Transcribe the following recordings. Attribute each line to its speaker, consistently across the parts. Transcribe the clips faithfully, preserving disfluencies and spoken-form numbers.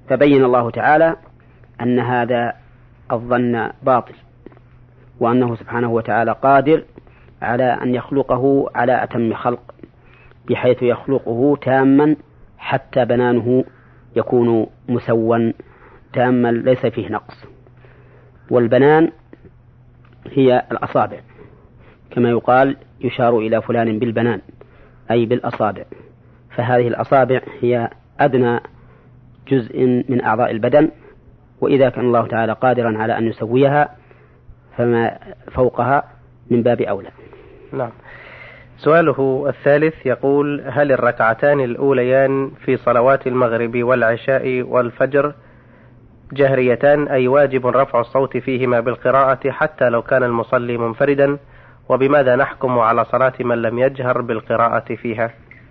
Speaker 1: فبين الله تعالى أن هذا الظن باطل، وأنه سبحانه وتعالى قادر على أن يخلقه على أتم خلق، بحيث يخلقه تاما حتى بنانه يكون مسوا تاما ليس فيه نقص. والبنان هي الأصابع، كما يقال يشار إلى فلان بالبنان أي بالأصابع، فهذه الأصابع هي أدنى جزء من أعضاء البدن، وإذا كان الله تعالى قادرا على أن يسويها فما فوقها من باب أولى.
Speaker 2: نعم. سؤاله الثالث يقول: هل الركعتان الأوليان في صلوات المغرب والعشاء والفجر جهريتان أي واجب رفع الصوت فيهما بالقراءة حتى لو كان المصلي منفردا؟ وبماذا نحكم على صلاة من لم يجهر بالقراءة فيها؟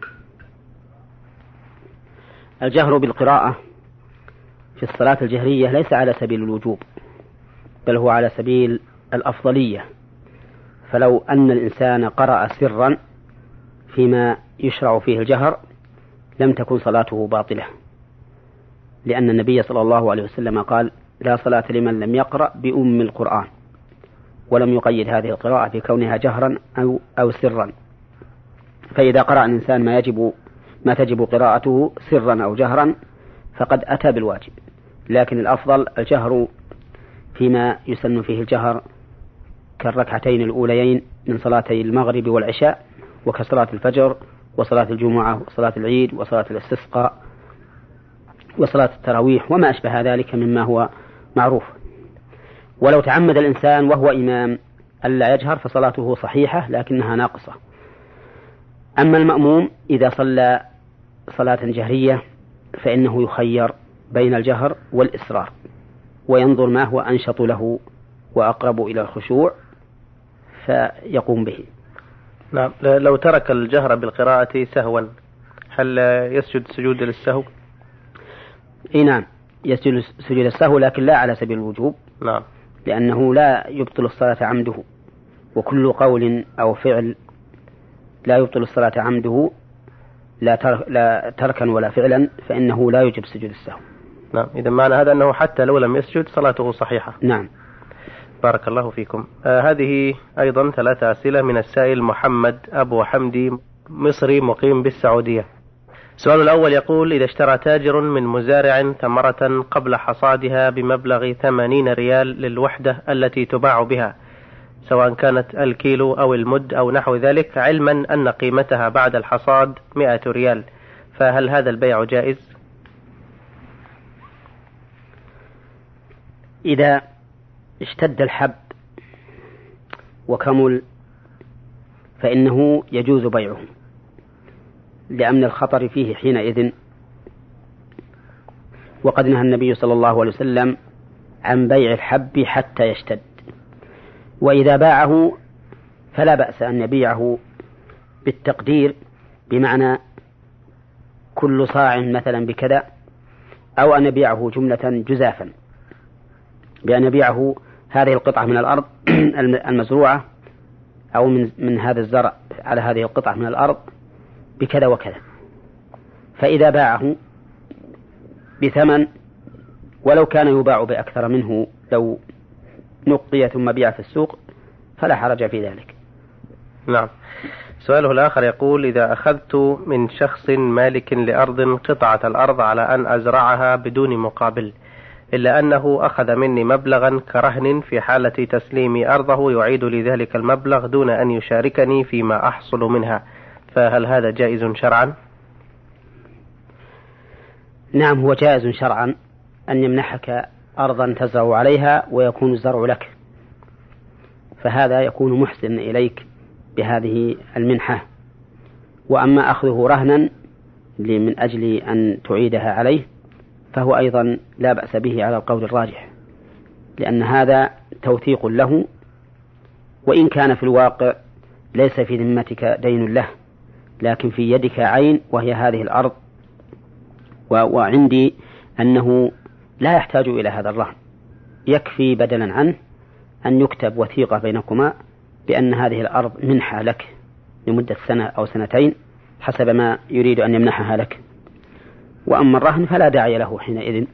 Speaker 1: الجهر بالقراءة في الصلاة الجهرية ليس على سبيل الوجوب، بل هو على سبيل الأفضلية. فلو أن الإنسان قرأ سرا فيما يشرع فيه الجهر لم تكن صلاته باطلة، لأن النبي صلى الله عليه وسلم قال: لا صلاة لمن لم يقرأ بأم القرآن، ولم يقيد هذه القراءة في كونها جهرا أو, أو سرا. فإذا قرأ الإنسان ما يجب ما تجب قراءته سرا أو جهرا فقد أتى بالواجب، لكن الأفضل الجهر فيما يسن فيه الجهر كالركعتين الأوليين من صلاتي المغرب والعشاء، وكصلاة الفجر وصلاة الجمعة وصلاة العيد وصلاة الاستسقاء وصلاة التراويح وما أشبه ذلك مما هو معروف. ولو تعمد الإنسان وهو إمام ألا يجهر فصلاته صحيحة لكنها ناقصة. أما المأموم إذا صلى صلاة جهرية فإنه يخير بين الجهر والإسرار، وينظر ما هو أنشط له وأقرب إلى الخشوع فيقوم به.
Speaker 2: نعم. لو ترك الجهر بالقراءة سهوا هل يسجد سجود للسهو؟
Speaker 1: إيه نعم، يسجد سجود السهو، لكن لا على سبيل الوجوب.
Speaker 2: نعم.
Speaker 1: لأنه لا يبطل الصلاة عمده، وكل قول أو فعل لا يبطل الصلاة عمده لا, ترك لا تركا ولا فعلا فإنه لا يجب سجود السهو.
Speaker 2: نعم. إذا معنى هذا أنه حتى لو لم يسجد صلاته صحيحة.
Speaker 1: نعم.
Speaker 2: بارك الله فيكم. آه هذه أيضا ثلاثة أسئلة من السائل محمد أبو حمدي مصري مقيم بالسعودية. السؤال الأول يقول: إذا اشترى تاجر من مزارع ثمرة قبل حصادها بمبلغ ثمانين ريال للوحدة التي تباع بها، سواء كانت الكيلو أو المد أو نحو ذلك، علما أن قيمتها بعد الحصاد مئة ريال، فهل هذا البيع جائز؟
Speaker 1: إذا اشتد الحب وكمل فإنه يجوز بيعه لأمن الخطر فيه حينئذ، وقد نهى النبي صلى الله عليه وسلم عن بيع الحب حتى يشتد. وإذا باعه فلا بأس أن يبيعه بالتقدير، بمعنى كل صاع مثلا بكذا، أو أن يبيعه جملة جزافا، بأن يبيعه هذه القطعة من الأرض المزروعة أو من, من هذا الزرع على هذه القطعة من الأرض بكذا وكذا. فإذا باعه بثمن ولو كان يباع بأكثر منه لو نقي ثم بيع في السوق فلا حرج في ذلك.
Speaker 2: نعم. سؤاله الآخر يقول: إذا أخذت من شخص مالك لأرض قطعة الأرض على أن أزرعها بدون مقابل، إلا أنه أخذ مني مبلغا كرهن، في حالة تسليمي أرضه يعيد لي ذلك المبلغ دون أن يشاركني فيما أحصل منها، فهل هذا جائز شرعا؟
Speaker 1: نعم، هو جائز شرعا أن يمنحك أرضا تزرع عليها ويكون الزرع لك، فهذا يكون محسن إليك بهذه المنحة. وأما أخذه رهنا من أجل أن تعيدها عليه فهو أيضا لا بأس به على القول الراجح، لأن هذا توثيق له، وإن كان في الواقع ليس في ذمتك دين له لكن في يدك عين وهي هذه الأرض. وعندي أنه لا يحتاج إلى هذا الرهن، يكفي بدلا عنه أن يكتب وثيقة بينكما بأن هذه الأرض منحة لك لمدة سنة أو سنتين حسب ما يريد أن يمنحها لك. وأما الرهن فلا داعي له حينئذ.